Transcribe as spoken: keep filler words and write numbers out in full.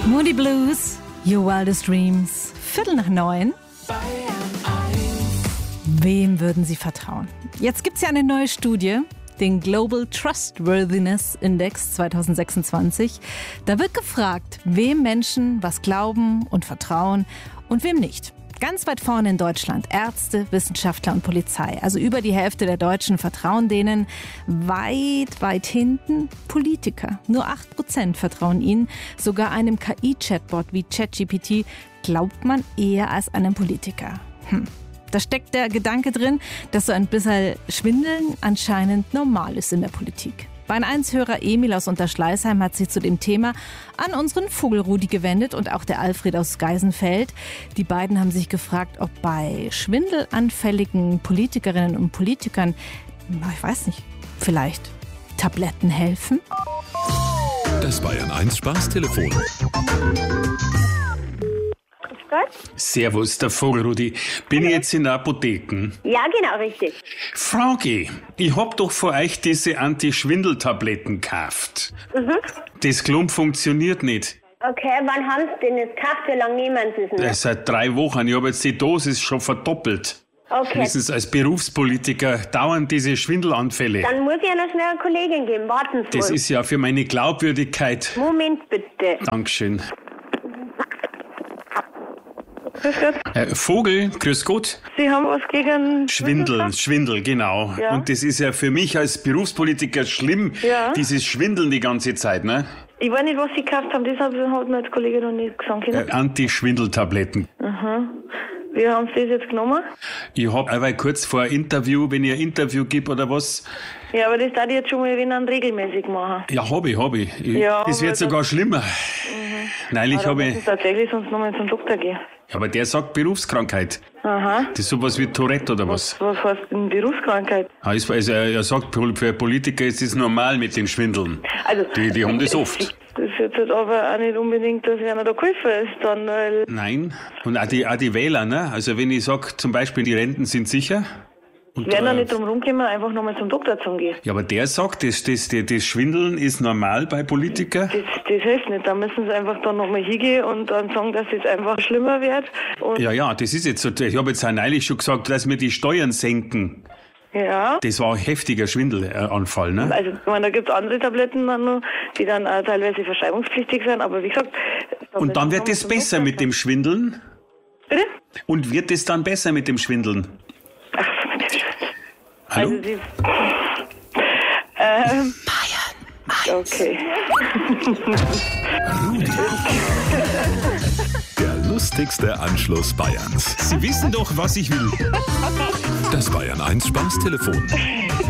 Moody Blues, Your Wildest Dreams, Viertel nach neun. Wem würden Sie vertrauen? Jetzt gibt es ja eine neue Studie, den Global Trustworthiness Index zwanzig sechsundzwanzig. Da wird gefragt, wem Menschen was glauben und vertrauen und wem nicht. Ganz weit vorne in Deutschland Ärzte, Wissenschaftler und Polizei. Also über die Hälfte der Deutschen vertrauen denen. Weit, weit hinten Politiker. Nur acht Prozent vertrauen ihnen. Sogar einem K I-Chatbot wie ChatGPT glaubt man eher als einem Politiker. Hm. Da steckt der Gedanke drin, dass so ein bisschen Schwindeln anscheinend normal ist in der Politik. Bayern eins Hörer Emil aus Unterschleißheim hat sich zu dem Thema an unseren Vogelrudi gewendet und auch der Alfred aus Geisenfeld. Die beiden haben sich gefragt, ob bei schwindelanfälligen Politikerinnen und Politikern, ich weiß nicht, vielleicht Tabletten helfen? Das Bayern eins Spaßtelefon. Gott? Servus, der Vogelrudi. Bin ich jetzt in der Apotheke? Ja, genau, richtig. Frage, ich hab doch von euch diese Anti-Schwindel-Tabletten gekauft. Mhm. Das Klump funktioniert nicht. Okay, wann haben Sie denn jetzt gekauft? Wie lange nehmen Sie es denn? Äh, Seit drei Wochen. Ich habe jetzt die Dosis schon verdoppelt. Okay, Wissen Sie, als Berufspolitiker dauern diese Schwindelanfälle. dann muss ich ja noch schnell eine Kollegin geben. Warten Sie Das mal. ist ja für meine Glaubwürdigkeit. Moment bitte. Dankeschön. Grüß Gott. Äh, Vogel, grüß Gott. Sie haben was gegen Schwindel, Schwindel, genau. Ja. Und das ist ja für mich als Berufspolitiker schlimm, Ja. dieses Schwindeln die ganze Zeit, ne? Ich weiß nicht, was Sie gekauft haben, das hat mir als Kollege noch nicht gesagt. Äh, Anti-Schwindeltabletten. Aha. Wie haben Sie das jetzt genommen? Ich hab aber kurz vor ein Interview, wenn ich ein Interview gebe oder was, Ja, aber das darf ich jetzt schon mal wenn dann regelmäßig machen. ja, hab ich, hab ich. ich Ja, das wird aber sogar schlimmer. Neulich Aber habe muss ich, ich tatsächlich sonst nochmal zum Doktor gehen. aber der sagt Berufskrankheit. Aha. Das ist sowas wie Tourette oder was? Was heißt denn Berufskrankheit? Ah, ist- Also er er sagt, für Politiker ist es normal mit den Schwindeln. Also, Die, die haben das oft. das ist jetzt halt aber auch nicht unbedingt, dass einer da geholfen ist, dann, weil, Nein. Und auch die, auch die Wähler, ne? Also wenn ich sage, zum Beispiel, die Renten sind sicher. Und, wir werden da äh, nicht drum rumkommen, einfach nochmal zum Doktor zu gehen. ja, aber der sagt, das, das, das, das Schwindeln ist normal bei Politikern. Das, das hilft nicht. Da müssen sie einfach dann nochmal hingehen und dann sagen, dass es einfach schlimmer wird. Und Ja, ja, das ist jetzt so. Ich habe jetzt auch neulich schon gesagt, dass wir die Steuern senken. ja. Das war ein heftiger Schwindelanfall, ne? Also, ich meine, da gibt es andere Tabletten dann noch, die dann auch teilweise verschreibungspflichtig sind, aber wie gesagt... da Und dann müssen wird wir es zum besser Doktor mit dem Schwindeln? Bitte? Und wird es dann besser mit dem Schwindeln? Hallo? Also, sie... Ähm... Okay. Der lustigste Anschluss Bayerns. Sie wissen doch, was ich will. Das Bayern eins Spaßtelefon.